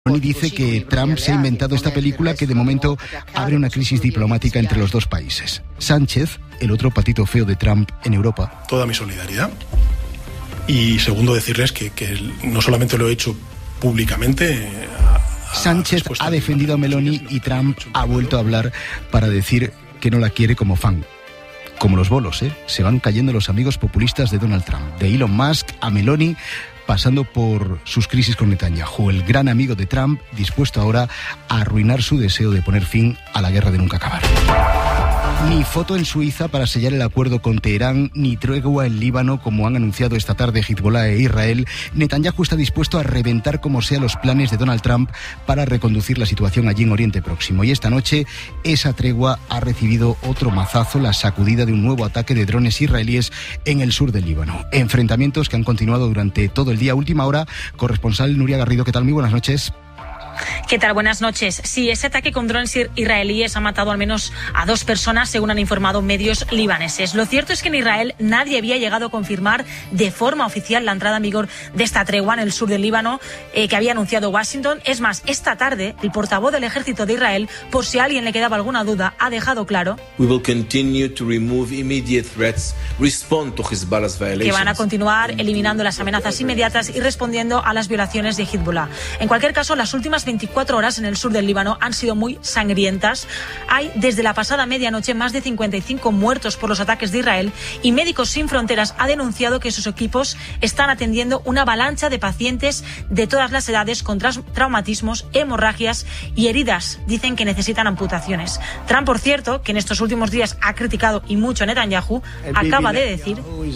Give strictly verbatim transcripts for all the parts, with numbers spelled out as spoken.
Meloni dice que Trump se ha inventado esta película que de momento abre una crisis diplomática entre los dos países. Sánchez, el otro patito feo de Trump en Europa. Toda mi solidaridad. Y segundo, decirles que, que no solamente lo he hecho públicamente. A, a Sánchez ha defendido a Meloni y Trump ha vuelto a hablar para decir que no la quiere como fan. Como los bolos, ¿eh? Se van cayendo los amigos populistas de Donald Trump. De Elon Musk a Meloni, pasando por sus crisis con Netanyahu, el gran amigo de Trump, dispuesto ahora a arruinar su deseo de poner fin a la guerra de nunca acabar. Ni foto en Suiza para sellar el acuerdo con Teherán, ni tregua en Líbano, como han anunciado esta tarde Hezbollah e Israel. Netanyahu está dispuesto a reventar como sea los planes de Donald Trump para reconducir la situación allí en Oriente Próximo. Y esta noche esa tregua ha recibido otro mazazo, la sacudida de un nuevo ataque de drones israelíes en el sur del Líbano. Enfrentamientos que han continuado durante todo el día. Última hora, corresponsal Nuria Garrido, ¿qué tal? Muy buenas noches. ¿Qué tal? Buenas noches. Sí, ese ataque con drones israelíes ha matado al menos a dos personas, según han informado medios libaneses. Lo cierto es que en Israel nadie había llegado a confirmar de forma oficial la entrada en vigor de esta tregua en el sur del Líbano eh, que había anunciado Washington. Es más, esta tarde el portavoz del ejército de Israel, por si a alguien le quedaba alguna duda, ha dejado claro We will continue to remove immediate threats, respond to Hezbollah's violations. Que van a continuar eliminando las amenazas inmediatas y respondiendo a las violaciones de Hezbollah. En cualquier caso, las últimas veinticuatro horas en el sur del Líbano han sido muy sangrientas. Hay desde la pasada medianoche más de cincuenta y cinco muertos por los ataques de Israel y Médicos Sin Fronteras ha denunciado que sus equipos están atendiendo una avalancha de pacientes de todas las edades con tras- traumatismos, hemorragias y heridas. Dicen que necesitan amputaciones. Trump, por cierto, que en estos últimos días ha criticado y mucho a Netanyahu, acaba de decir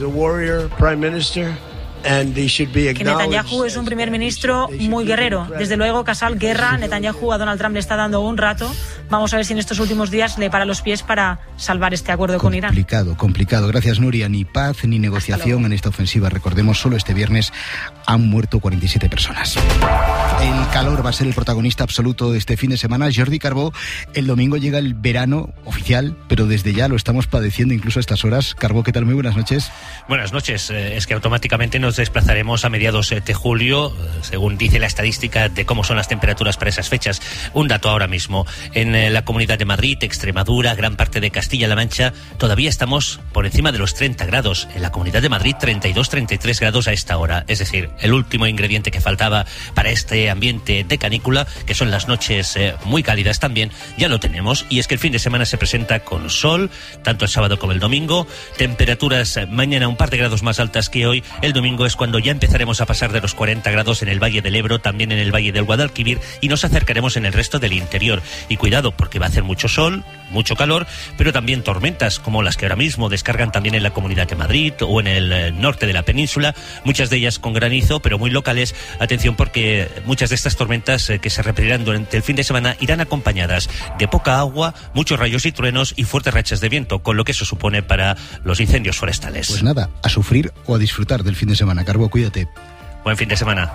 que Netanyahu es un primer ministro muy guerrero. Desde luego, Casal, guerra. Netanyahu a Donald Trump le está dando un rato. Vamos a ver si en estos últimos días le para los pies para salvar este acuerdo con Irán. Complicado, complicado. Gracias, Nuria. Ni paz ni negociación en esta ofensiva. Recordemos, solo este viernes han muerto cuarenta y siete personas. El calor va a ser el protagonista absoluto de este fin de semana. Jordi Carbó, el domingo llega el verano oficial, pero desde ya lo estamos padeciendo incluso a estas horas. Carbó, ¿qué tal? Muy buenas noches. Buenas noches. Es que automáticamente nos desplazaremos a mediados de julio, según dice la estadística de cómo son las temperaturas para esas fechas. Un dato ahora mismo. En la Comunidad de Madrid, Extremadura, gran parte de Castilla-La Mancha, todavía estamos por encima de los treinta grados. En la Comunidad de Madrid, treinta y dos, treinta y tres grados a esta hora. Es decir, el último ingrediente que faltaba para este ambiente de canícula, que son las noches eh, muy cálidas también, ya lo tenemos. Y es que el fin de semana se presenta con sol, tanto el sábado como el domingo. Temperaturas eh, mañana un par de grados más altas que hoy. El domingo es cuando ya empezaremos a pasar de los cuarenta grados en el Valle del Ebro, también en el Valle del Guadalquivir, y nos acercaremos en el resto del interior. Y cuidado, porque va a hacer mucho sol, mucho calor, pero también tormentas, como las que ahora mismo descargan también en la Comunidad de Madrid o en el eh, norte de la península, muchas de ellas con granizo, pero muy locales. Atención, porque muchas de estas tormentas eh, que se repetirán durante el fin de semana irán acompañadas de poca agua, muchos rayos y truenos y fuertes rachas de viento, con lo que eso supone para los incendios forestales. Pues nada, a sufrir o a disfrutar del fin de semana. Carbó, cuídate. Buen fin de semana.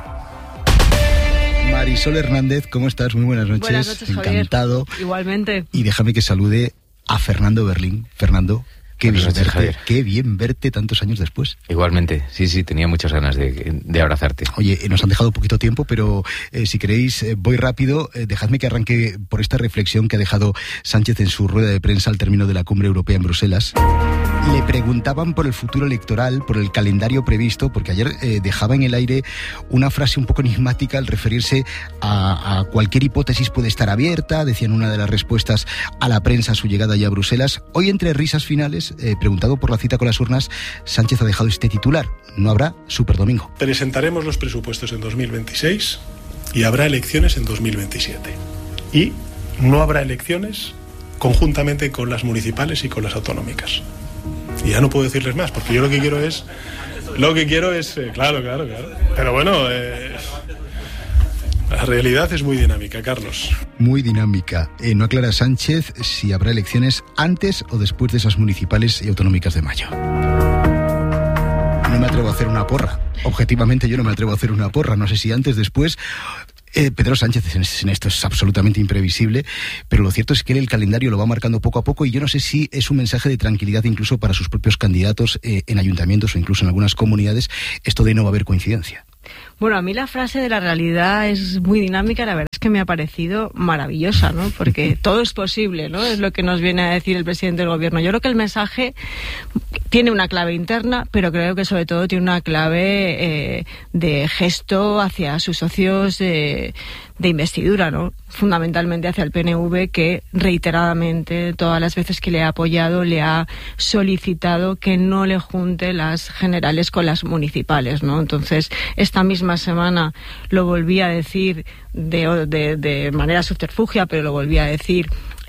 Marisol Hernández, ¿cómo estás? Muy buenas noches. Buenas noches, Encantado. Javier. Igualmente. Y déjame que salude a Fernando Berlín. Fernando, qué bien, noches, verte, Javier. qué bien verte tantos años después. Igualmente, sí, sí, tenía muchas ganas de, de abrazarte. Oye, eh, nos han dejado poquito tiempo, pero eh, si queréis, eh, voy rápido. Eh, dejadme que arranque por esta reflexión que ha dejado Sánchez en su rueda de prensa al término de la cumbre europea en Bruselas. Le preguntaban por el futuro electoral, por el calendario previsto, porque ayer eh, dejaba en el aire una frase un poco enigmática al referirse a, a cualquier hipótesis puede estar abierta, decían una de las respuestas a la prensa a su llegada ya a Bruselas. Hoy, entre risas finales, eh, preguntado por la cita con las urnas, Sánchez ha dejado este titular: no habrá superdomingo. Presentaremos los presupuestos en dos mil veintiséis y habrá elecciones en dos mil veintisiete. Y no habrá elecciones conjuntamente con las municipales y con las autonómicas. Y ya no puedo decirles más, porque yo lo que quiero es... Lo que quiero es... Eh, claro, claro, claro. Pero bueno, eh, la realidad es muy dinámica, Carlos. Muy dinámica. Eh, no aclara Sánchez si habrá elecciones antes o después de esas municipales y autonómicas de mayo. No me atrevo a hacer una porra. Objetivamente yo no me atrevo a hacer una porra. No sé si antes, después... Eh, Pedro Sánchez en esto es absolutamente imprevisible, pero lo cierto es que él el calendario lo va marcando poco a poco y yo no sé si es un mensaje de tranquilidad incluso para sus propios candidatos eh, en ayuntamientos o incluso en algunas comunidades, esto de no va a haber coincidencia. Bueno, a mí la frase de la realidad es muy dinámica, la verdad es que me ha parecido maravillosa, ¿no? Porque todo es posible, ¿no? Es lo que nos viene a decir el presidente del gobierno. Yo creo que el mensaje tiene una clave interna, pero creo que sobre todo tiene una clave eh, de gesto hacia sus socios de, de investidura, ¿no? Fundamentalmente hacia el P N V, que reiteradamente, todas las veces que le ha apoyado, le ha solicitado que no le junte las generales con las municipales, ¿no? Entonces, esta misma semana lo volví a decir de, de, de manera subterfugia, pero lo volví a decir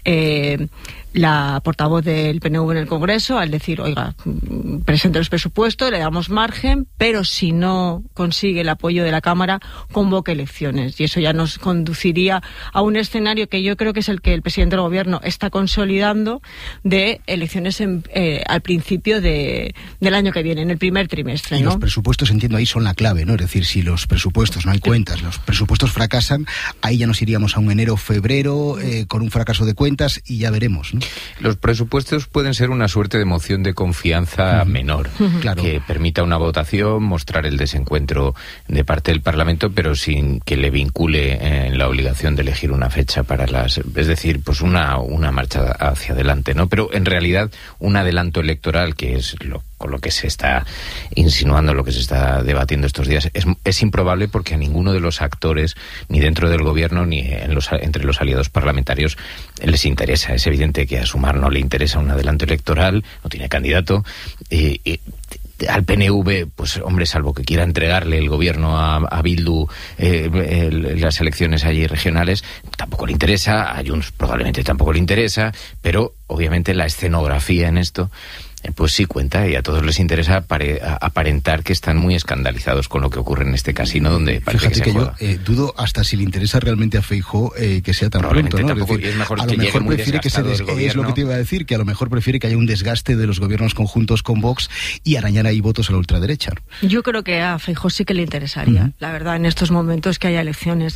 eh, la portavoz del P N V en el Congreso, al decir, oiga, presente los presupuestos, le damos margen, pero si no consigue el apoyo de la Cámara, convoque elecciones. Y eso ya nos conduciría a un escenario que yo creo que es el que el presidente del Gobierno está consolidando, de elecciones en, eh, al principio de, del año que viene, en el primer trimestre, ¿no? Y los presupuestos, entiendo, ahí son la clave, ¿no? Es decir, si los presupuestos, no hay cuentas, los presupuestos fracasan, ahí ya nos iríamos a un enero, febrero, eh, con un fracaso de cuentas y ya veremos, ¿no? Los presupuestos pueden ser una suerte de moción de confianza uh-huh. menor, uh-huh. claro. que permita una votación, mostrar el desencuentro de parte del Parlamento, pero sin que le vincule en la obligación de elegir una fecha para las... Es decir, pues una, una marcha hacia adelante, ¿no? Pero en realidad un adelanto electoral, que es lo con lo que se está insinuando, lo que se está debatiendo estos días, es, es improbable, porque a ninguno de los actores, ni dentro del gobierno, ni en los, entre los aliados parlamentarios, les interesa. Es evidente que a Sumar no le interesa un adelanto electoral, no tiene candidato, eh, eh, al P N V, pues hombre, salvo que quiera entregarle el gobierno a, a Bildu eh, el, las elecciones allí regionales, tampoco le interesa, a Junts probablemente tampoco le interesa, pero obviamente la escenografía en esto pues sí cuenta, y a todos les interesa apare- aparentar que están muy escandalizados con lo que ocurre en este casino, donde parece Fíjate que, que se juega. yo eh, dudo hasta si le interesa realmente a Feijóo eh, que sea tan pronto, ¿no? Tampoco, es decir, y es mejor a que lo mejor muy prefiere que se des- es lo que te iba a decir, que a lo mejor prefiere que haya un desgaste de los gobiernos conjuntos con Vox y arañar ahí votos a la ultraderecha. Yo creo que a Feijóo sí que le interesaría, uh-huh. la verdad, en estos momentos que haya elecciones.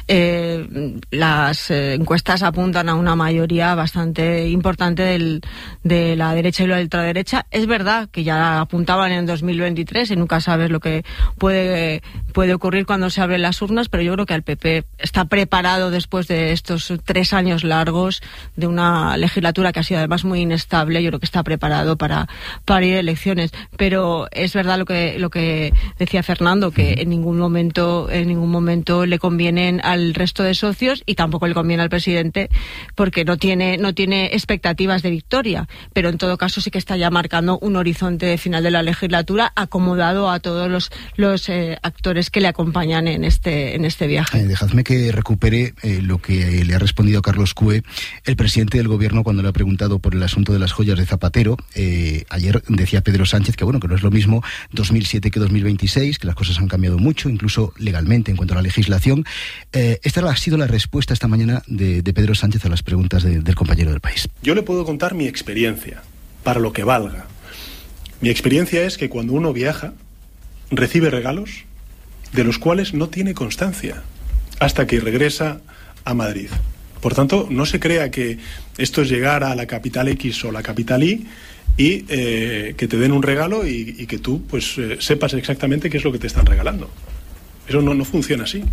Eh, las eh, encuestas apuntan a una mayoría bastante importante del, de la derecha y la ultraderecha. Es verdad que ya apuntaban en dos mil veintitrés y nunca sabes lo que puede, puede ocurrir cuando se abren las urnas, pero yo creo que el P P está preparado, después de estos tres años largos de una legislatura que ha sido además muy inestable. Yo creo que está preparado para, para ir a elecciones, pero es verdad lo que, lo que decía Fernando, que en ningún momento, en ningún momento le convienen al resto de socios, y tampoco le conviene al presidente, porque no tiene, no tiene expectativas de victoria, pero en todo caso sí que está ya marcando un horizonte de final de la legislatura acomodado a todos los, los eh, actores que le acompañan en este, en este viaje. Eh, dejadme que recupere eh, lo que eh, le ha respondido a Carlos Cue, el presidente del gobierno, cuando le ha preguntado por el asunto de las joyas de Zapatero. Eh, ayer decía Pedro Sánchez que bueno, que no es lo mismo dos mil siete que dos mil veintiséis, que las cosas han cambiado mucho, incluso legalmente en cuanto a la legislación. Eh, esta ha sido la respuesta esta mañana de, de Pedro Sánchez a las preguntas de, del compañero del País. Yo le puedo contar mi experiencia, para lo que valga. Mi experiencia es que cuando uno viaja, recibe regalos de los cuales no tiene constancia hasta que regresa a Madrid. Por tanto, no se crea que esto es llegar a la capital X o la capital Y y eh, que te den un regalo y, y que tú pues eh, sepas exactamente qué es lo que te están regalando. Eso no, no funciona así.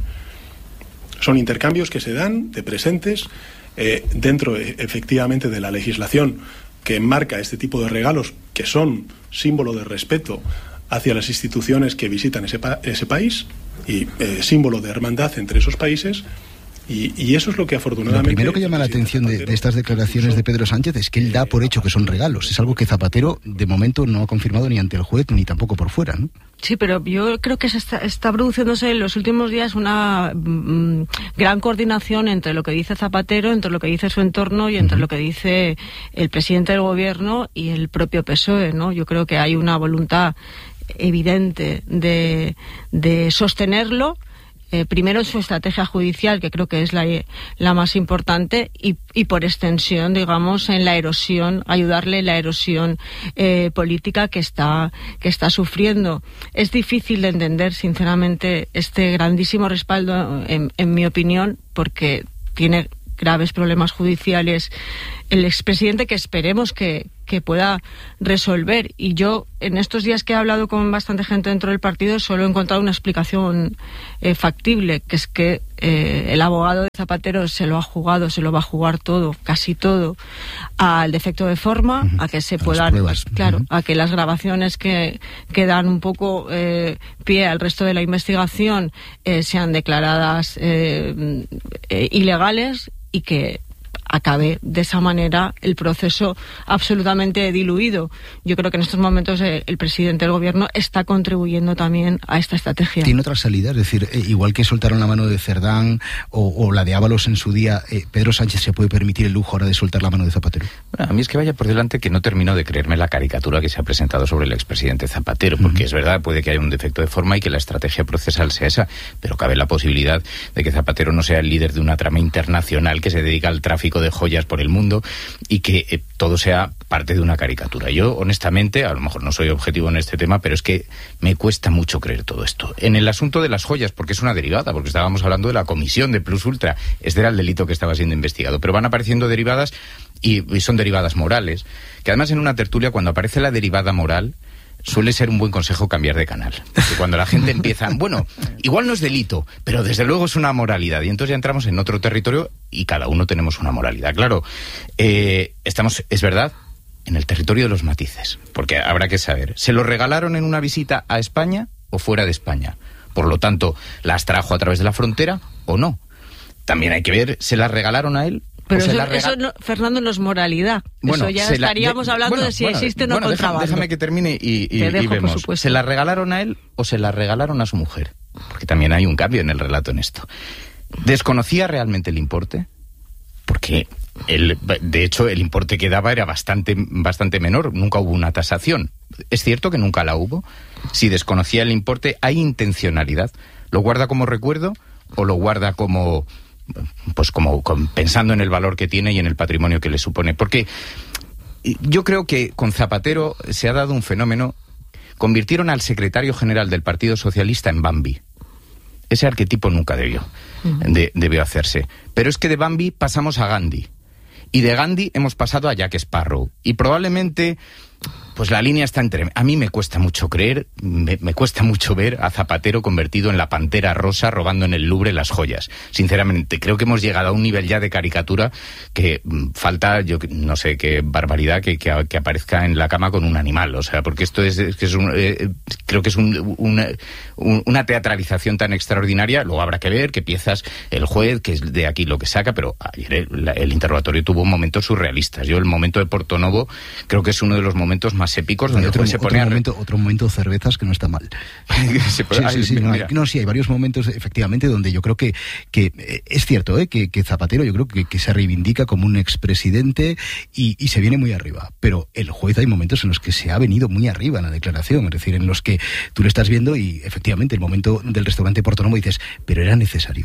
Son intercambios que se dan de presentes eh, dentro eh, efectivamente de la legislación que enmarca este tipo de regalos, que son símbolo de respeto hacia las instituciones que visitan ese, pa- ese país y eh, símbolo de hermandad entre esos países. Y, y eso es lo que afortunadamente... Lo primero que llama la atención de, de estas declaraciones de Pedro Sánchez es que él da por hecho que son regalos. Es algo que Zapatero de momento no ha confirmado ni ante el juez ni tampoco por fuera, ¿no? Sí, pero yo creo que se está, está produciéndose en los últimos días una mm, gran coordinación entre lo que dice Zapatero, entre lo que dice su entorno y entre uh-huh. lo que dice el presidente del gobierno y el propio P S O E, ¿no? Yo creo que hay una voluntad evidente de, de sostenerlo. Eh, primero en su estrategia judicial, que creo que es la, la más importante, y, y por extensión, digamos, en la erosión, ayudarle en la erosión eh, política que está, que está sufriendo. Es difícil de entender, sinceramente, este grandísimo respaldo, en, en mi opinión, porque tiene graves problemas judiciales el expresidente, que esperemos que, que pueda resolver. Y yo, en estos días que he hablado con bastante gente dentro del partido, solo he encontrado una explicación eh, factible, que es que eh, el abogado de Zapatero se lo ha jugado, se lo va a jugar todo, casi todo, al defecto de forma, uh-huh. a que se a puedan, claro, uh-huh. a que las grabaciones que, que dan un poco eh, pie al resto de la investigación eh, sean declaradas eh, eh, ilegales, y que acabe de esa manera el proceso absolutamente diluido. Yo creo que en estos momentos eh, el presidente del gobierno está contribuyendo también a esta estrategia. ¿Tiene otra salida? Es decir, eh, igual que soltaron la mano de Cerdán o, o la de Ábalos en su día, eh, ¿Pedro Sánchez se puede permitir el lujo ahora de soltar la mano de Zapatero? Bueno, a mí es que vaya por delante que no termino de creerme la caricatura que se ha presentado sobre el expresidente Zapatero, porque uh-huh. es verdad, puede que haya un defecto de forma y que la estrategia procesal sea esa, pero cabe la posibilidad de que Zapatero no sea el líder de una trama internacional que se dedica al tráfico de joyas por el mundo y que eh, todo sea parte de una caricatura. Yo, honestamente, a lo mejor no soy objetivo en este tema, pero es que me cuesta mucho creer todo esto. En el asunto de las joyas, porque es una derivada, porque estábamos hablando de la comisión de Plus Ultra, este era el delito que estaba siendo investigado, pero van apareciendo derivadas y, y son derivadas morales, que además en una tertulia, cuando aparece la derivada moral, suele ser un buen consejo cambiar de canal. Porque cuando la gente empieza, bueno, igual no es delito, pero desde luego es una moralidad. Y entonces ya entramos en otro territorio y cada uno tenemos una moralidad. Claro, eh, estamos, es verdad, en el territorio de los matices. Porque habrá que saber, ¿se lo regalaron en una visita a España o fuera de España? Por lo tanto, ¿las trajo a través de la frontera o no? También hay que ver, ¿se las regalaron a él? Pero eso, rega... eso no, Fernando, no es moralidad. Bueno, eso ya la, estaríamos de, hablando bueno, de si bueno, existe o no bueno, contrabando. Déjame, déjame que termine y, y, Te dejo, y vemos. por supuesto. ¿Se la regalaron a él o se la regalaron a su mujer? Porque también hay un cambio en el relato en esto. ¿Desconocía realmente el importe? Porque, el, de hecho, el importe que daba era bastante, bastante menor. Nunca hubo una tasación. ¿Es cierto que nunca la hubo? Si desconocía el importe, ¿hay intencionalidad? ¿Lo guarda como recuerdo o lo guarda como... pues como, como pensando en el valor que tiene y en el patrimonio que le supone? Porque yo creo que con Zapatero se ha dado un fenómeno. Convirtieron al secretario general del Partido Socialista en Bambi. Ese arquetipo nunca debió, de, debió hacerse. Pero es que de Bambi pasamos a Gandhi. Y de Gandhi hemos pasado a Jack Sparrow. Y probablemente... pues la línea está entre... A mí me cuesta mucho creer, me, me cuesta mucho ver a Zapatero convertido en la pantera rosa robando en el Louvre las joyas. Sinceramente, creo que hemos llegado a un nivel ya de caricatura que mm, falta, yo no sé qué barbaridad, que, que, que aparezca en la cama con un animal. O sea, porque esto es, es, que es un, eh, creo que es un, una, un, una teatralización tan extraordinaria. Luego habrá que ver qué piezas el juez, que es de aquí lo que saca, pero ayer el, el interrogatorio tuvo momentos surrealistas. Yo el momento de Portonovo creo que es uno de los momentos más épicos donde otro, se otro pone momento, a... otro momento cervezas que no está mal. se puede... sí, sí, sí, no, hay, no, sí, hay varios momentos efectivamente donde yo creo que, que eh, es cierto, eh, que, que Zapatero yo creo que, que se reivindica como un expresidente y, y se viene muy arriba, pero el juez hay momentos en los que se ha venido muy arriba en la declaración, es decir, en los que tú le estás viendo y efectivamente el momento del restaurante Portonovo dices, pero era necesario.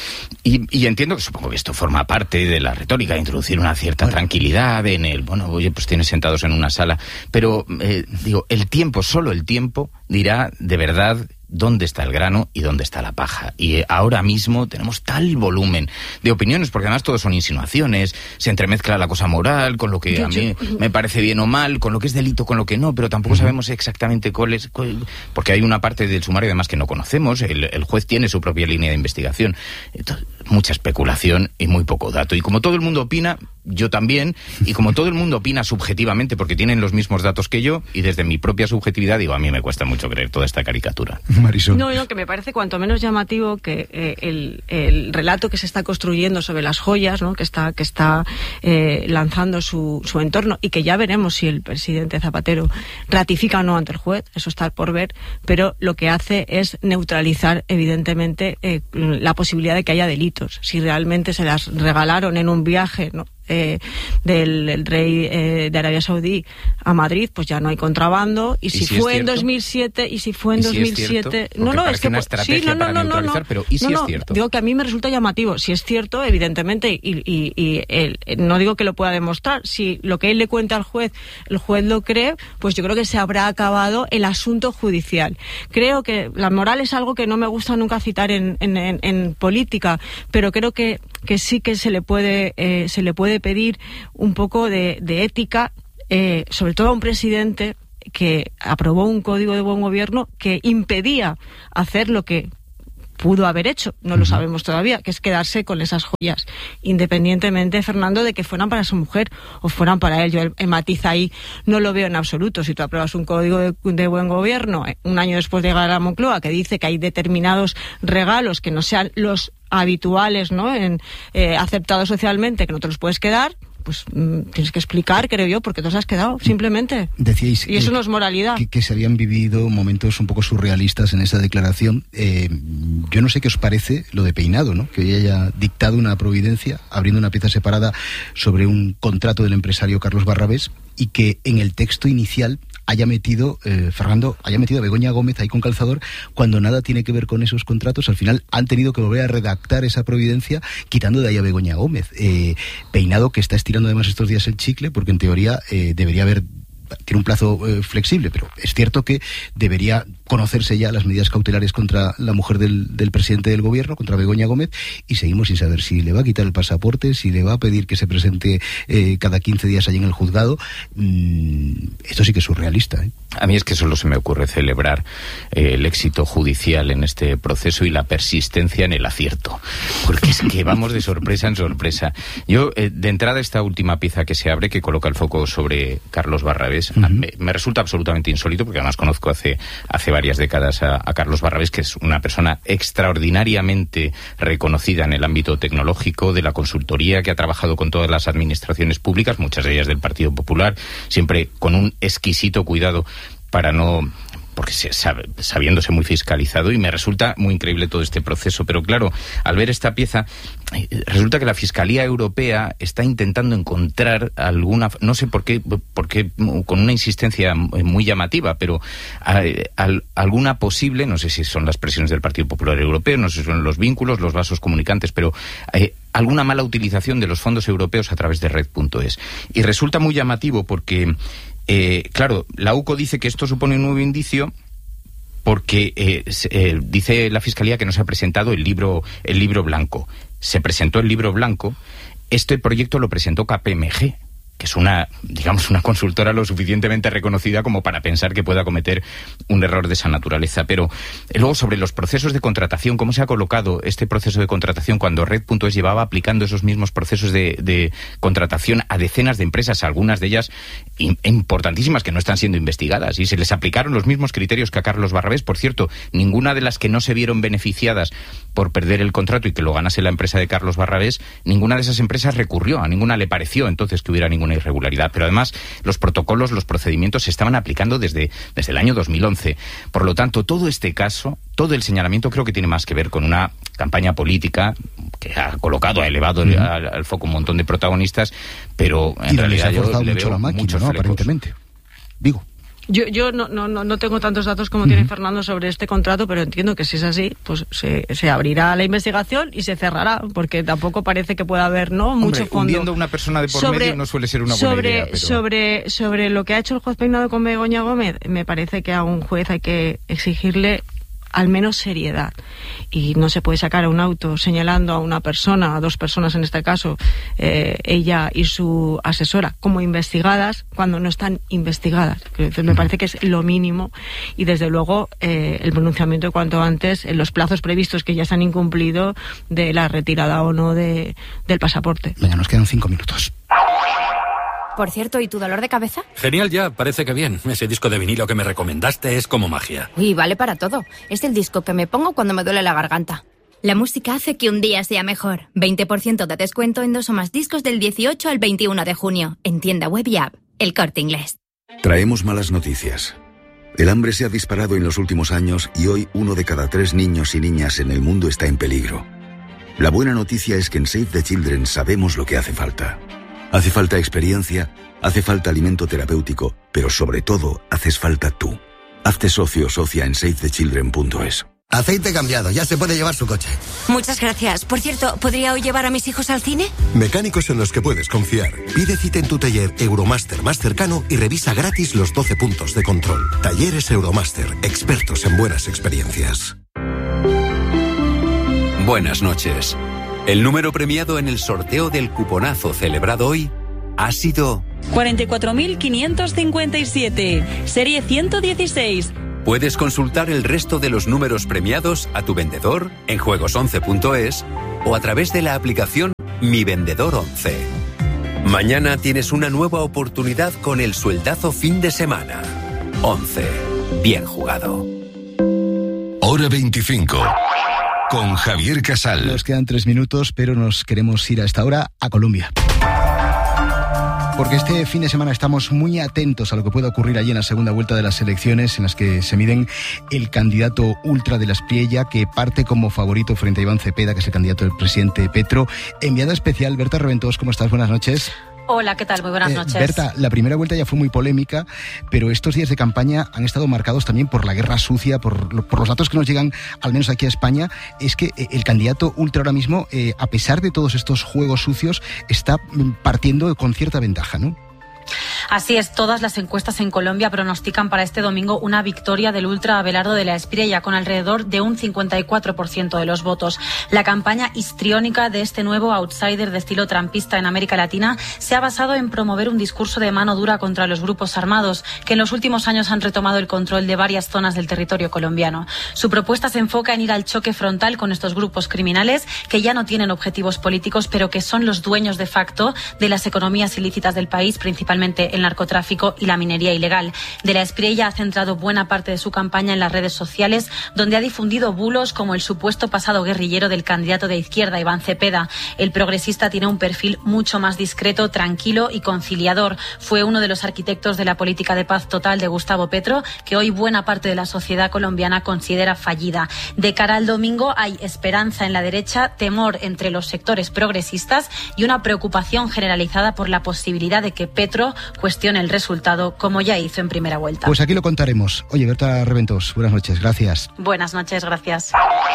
Y, y entiendo que supongo que esto forma parte de la retórica, de introducir una cierta bueno. tranquilidad en el, bueno, oye, pues tienes sentados en una sala, pero eh, digo, el tiempo, solo el tiempo dirá de verdad dónde está el grano y dónde está la paja. Y ahora mismo tenemos tal volumen de opiniones, porque además todo son insinuaciones, se entremezcla la cosa moral con lo que yo, a mí yo... me parece bien o mal, con lo que es delito, con lo que no, pero tampoco uh-huh. sabemos exactamente cuál es, cuál, porque hay una parte del sumario además que no conocemos, el, el juez tiene su propia línea de investigación. Entonces, mucha especulación y muy poco dato. Y como todo el mundo opina, yo también, y como todo el mundo opina subjetivamente porque tienen los mismos datos que yo, y desde mi propia subjetividad digo, a mí me cuesta mucho creer toda esta caricatura. Marisol. No, no, que me parece cuanto menos llamativo que eh, el, el relato que se está construyendo sobre las joyas, ¿no? que está, que está eh, lanzando su, su entorno, y que ya veremos si el presidente Zapatero ratifica o no ante el juez, eso está por ver, pero lo que hace es neutralizar evidentemente eh, la posibilidad de que haya delitos. Si realmente se las regalaron en un viaje, ¿no? Eh, del el rey eh, de Arabia Saudí a Madrid, pues ya no hay contrabando. Y, ¿Y si, si fue en dos mil siete y si fue en dos mil siete, si no, no, es que una estrategia sí, no, no, para no, neutralizar, no, pero ¿y si no, es cierto? Digo que a mí me resulta llamativo. Si es cierto, evidentemente, y, y, y el, no digo que lo pueda demostrar. Si lo que él le cuenta al juez, el juez lo cree, pues yo creo que se habrá acabado el asunto judicial. Creo que la moral es algo que no me gusta nunca citar en, en, en, en política, pero creo que que sí que se le puede eh, se le puede pedir un poco de, de ética eh, sobre todo a un presidente que aprobó un código de buen gobierno que impedía hacer lo que pudo haber hecho, no lo sabemos todavía, que es quedarse con esas joyas, independientemente, Fernando, de que fueran para su mujer o fueran para él. Yo el, el matiz ahí no lo veo en absoluto. Si tú apruebas un código de, de buen gobierno eh, un año después de llegar a la Moncloa que dice que hay determinados regalos que no sean los habituales, ¿no?, en, eh, aceptados socialmente, que no te los puedes quedar, pues mmm, tienes que explicar, creo yo, por qué te los has quedado, simplemente. Decíais y eso que, no es moralidad. Que, que se habían vivido momentos un poco surrealistas en esa declaración. Eh, yo no sé qué os parece lo de Peinado, ¿no?, que haya dictado una providencia, abriendo una pieza separada sobre un contrato del empresario Carlos Barrabés, y que en el texto inicial haya metido, eh, Fernando, haya metido a Begoña Gómez ahí con calzador, cuando nada tiene que ver con esos contratos. Al final han tenido que volver a redactar esa providencia, quitando de ahí a Begoña Gómez. Eh, Peinado, que está estirando además estos días el chicle, porque en teoría eh, debería haber, tiene un plazo eh, flexible, pero es cierto que debería conocerse ya las medidas cautelares contra la mujer del, del presidente del gobierno, contra Begoña Gómez, y seguimos sin saber si le va a quitar el pasaporte, si le va a pedir que se presente eh, cada quince días allí en el juzgado. Mm, esto sí que es surrealista, ¿eh? A mí es que solo se me ocurre celebrar eh, el éxito judicial en este proceso y la persistencia en el acierto, porque es que vamos de sorpresa en sorpresa. Yo, eh, de entrada, esta última pieza que se abre, que coloca el foco sobre Carlos Barrabés, uh-huh. me, me resulta absolutamente insólito, porque además conozco hace, hace varias décadas a, a Carlos Barrabés, que es una persona extraordinariamente reconocida en el ámbito tecnológico, de la consultoría, que ha trabajado con todas las administraciones públicas, muchas de ellas del Partido Popular, siempre con un exquisito cuidado para no, porque se sabe, sabiéndose muy fiscalizado, y me resulta muy increíble todo este proceso. Pero claro, al ver esta pieza, resulta que la Fiscalía Europea está intentando encontrar alguna, no sé por qué, porque con una insistencia muy llamativa, pero a, a, alguna posible, no sé si son las presiones del Partido Popular Europeo, no sé si son los vínculos, los vasos comunicantes, pero eh, alguna mala utilización de los fondos europeos a través de red punto es. Y resulta muy llamativo porque Eh, claro, la U C O dice que esto supone un nuevo indicio porque eh, se, eh, dice la Fiscalía que no se ha presentado el libro, el libro blanco. Se presentó el libro blanco. Este proyecto lo presentó K P M G, que es una, digamos, una consultora lo suficientemente reconocida como para pensar que pueda cometer un error de esa naturaleza. Pero eh, luego, sobre los procesos de contratación, ¿cómo se ha colocado este proceso de contratación cuando red punto es llevaba aplicando esos mismos procesos de, de contratación a decenas de empresas, algunas de ellas in, importantísimas, que no están siendo investigadas, y se les aplicaron los mismos criterios que a Carlos Barrabés? Por cierto, ninguna de las que no se vieron beneficiadas por perder el contrato y que lo ganase la empresa de Carlos Barrabés, ninguna de esas empresas recurrió, a ninguna le pareció entonces que hubiera ninguna irregularidad. Pero además los protocolos, los procedimientos se estaban aplicando desde, desde el año dos mil once. Por lo tanto, todo este caso, todo el señalamiento, creo que tiene más que ver con una campaña política que ha colocado, ha elevado uh-huh. al, al foco un montón de protagonistas, pero en y realidad yo yo le mucho veo la máquina, muchos ¿no? flecos. Aparentemente. Digo. Yo, yo no, no, no tengo tantos datos como uh-huh. tiene Fernando sobre este contrato, pero entiendo que si es así, pues se, se abrirá la investigación y se cerrará, porque tampoco parece que pueda haber, ¿no?, Hombre, mucho fondo. Hundiendo a una persona de por sobre, medio no suele ser una buena sobre, idea. Pero... Sobre, sobre lo que ha hecho el juez Peinado con Begoña Gómez, me parece que a un juez hay que exigirle al menos seriedad, y no se puede sacar a un auto señalando a una persona, a dos personas en este caso, eh, ella y su asesora, como investigadas cuando no están investigadas. Me parece que es lo mínimo, y desde luego eh, el pronunciamiento cuanto antes en los plazos previstos que ya se han incumplido de la retirada o no de, del pasaporte. Venga, nos quedan cinco minutos. Por cierto, ¿y tu dolor de cabeza? Genial ya, parece que bien. Ese disco de vinilo que me recomendaste es como magia. Uy, vale para todo. Es el disco que me pongo cuando me duele la garganta. La música hace que un día sea mejor. veinte por ciento de descuento en dos o más discos del dieciocho al veintiuno de junio. En tienda web y app. El Corte Inglés. Traemos malas noticias. El hambre se ha disparado en los últimos años y hoy uno de cada tres niños y niñas en el mundo está en peligro. La buena noticia es que en Save the Children sabemos lo que hace falta. Hace falta experiencia, hace falta alimento terapéutico, pero sobre todo, haces falta tú. Hazte socio o socia en save the children punto es. Aceite cambiado, ya se puede llevar su coche. Muchas gracias. Por cierto, ¿podría hoy llevar a mis hijos al cine? Mecánicos en los que puedes confiar. Pide cita en tu taller Euromaster más cercano y revisa gratis los doce puntos de control. Talleres Euromaster, expertos en buenas experiencias. Buenas noches. El número premiado en el sorteo del cuponazo celebrado hoy ha sido cuarenta y cuatro mil quinientos cincuenta y siete, serie ciento dieciséis. Puedes consultar el resto de los números premiados a tu vendedor en juegos once punto es o a través de la aplicación Mi Vendedor once. Mañana tienes una nueva oportunidad con el sueldazo fin de semana. once. Bien jugado. Hora veinticinco. Con Javier Casal. Nos quedan tres minutos, pero nos queremos ir a esta hora a Colombia. Porque este fin de semana estamos muy atentos a lo que pueda ocurrir allí en la segunda vuelta de las elecciones, en las que se miden el candidato ultra de la Espriella, que parte como favorito frente a Iván Cepeda, que es el candidato del presidente Petro. Enviada especial, Berta Reventós, ¿cómo estás? Buenas noches. Hola, ¿qué tal? Muy buenas eh, noches. Berta, la primera vuelta ya fue muy polémica, pero estos días de campaña han estado marcados también por la guerra sucia, por, por los datos que nos llegan, al menos aquí a España. Es que eh, el candidato ultra ahora mismo, eh, a pesar de todos estos juegos sucios, está partiendo con cierta ventaja, ¿no? Así es, todas las encuestas en Colombia pronostican para este domingo una victoria del ultra Abelardo de la Espriella con alrededor de un cincuenta y cuatro por ciento de los votos. La campaña histriónica de este nuevo outsider de estilo trampista en América Latina se ha basado en promover un discurso de mano dura contra los grupos armados que en los últimos años han retomado el control de varias zonas del territorio colombiano. Su propuesta se enfoca en ir al choque frontal con estos grupos criminales que ya no tienen objetivos políticos, pero que son los dueños de facto de las economías ilícitas del país, principalmente el narcotráfico y la minería ilegal. De la Espriella ha centrado buena parte de su campaña en las redes sociales, donde ha difundido bulos como el supuesto pasado guerrillero del candidato de izquierda, Iván Cepeda. El progresista tiene un perfil mucho más discreto, tranquilo y conciliador. Fue uno de los arquitectos de la política de paz total de Gustavo Petro, que hoy buena parte de la sociedad colombiana considera fallida. De cara al domingo hay esperanza en la derecha, temor entre los sectores progresistas y una preocupación generalizada por la posibilidad de que Petro cuestione el resultado, como ya hizo en primera vuelta. Pues aquí lo contaremos. Oye, Berta Reventós, buenas noches, gracias. Buenas noches, gracias.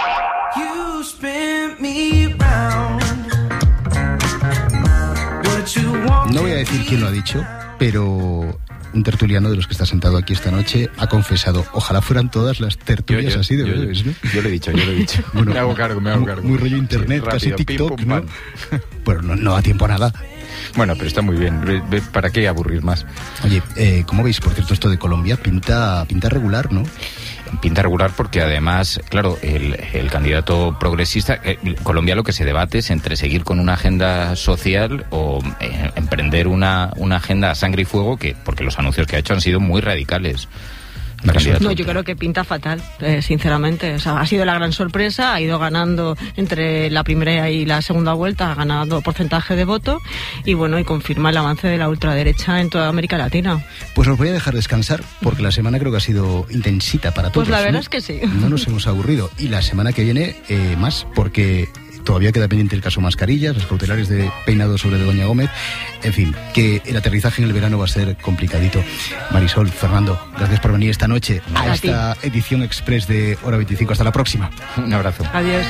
No voy a decir quién lo ha dicho, pero un tertuliano de los que está sentado aquí esta noche ha confesado, ojalá fueran todas las tertulias yo, yo, así de yo, breves, ¿no? Yo lo he dicho, yo lo he dicho. Bueno, me hago cargo, me hago cargo. Muy rollo internet, sí, rápido, casi TikTok, pim, pum, ¿no? Bueno, no, no da tiempo a nada. Bueno, pero está muy bien. ¿Para qué aburrir más? Oye, eh, ¿cómo veis, por cierto, esto de Colombia? Pinta, pinta regular, ¿no? Pinta regular porque además, claro, el, el candidato progresista, eh, Colombia lo que se debate es entre seguir con una agenda social o eh, emprender una, una agenda a sangre y fuego, que porque los anuncios que ha hecho han sido muy radicales. No, yo creo que pinta fatal, eh, sinceramente. O sea, ha sido la gran sorpresa, ha ido ganando entre la primera y la segunda vuelta, ha ganado porcentaje de voto y bueno, y confirma el avance de la ultraderecha en toda América Latina. Pues os voy a dejar descansar, porque la semana creo que ha sido intensita para todos. Pues la verdad ¿no? es que sí. No nos hemos aburrido. Y la semana que viene eh, más, porque todavía queda pendiente el caso Mascarillas, los cautelares de peinado sobre de Doña Gómez. En fin, que el aterrizaje en el verano va a ser complicadito. Marisol, Fernando, gracias por venir esta noche a, a esta ti. edición express de Hora veinticinco. Hasta la próxima. Un abrazo. Adiós.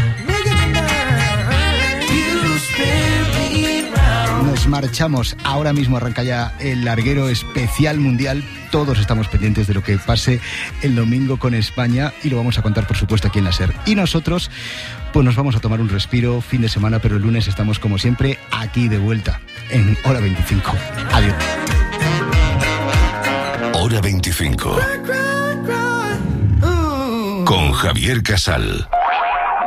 Nos marchamos. Ahora mismo arranca ya el larguero especial mundial. Todos estamos pendientes de lo que pase el domingo con España y lo vamos a contar, por supuesto, aquí en la SER. Y nosotros, pues nos vamos a tomar un respiro fin de semana, pero el lunes estamos, como siempre, aquí de vuelta en Hora veinticinco. Adiós. Hora veinticinco. Con Javier Casal.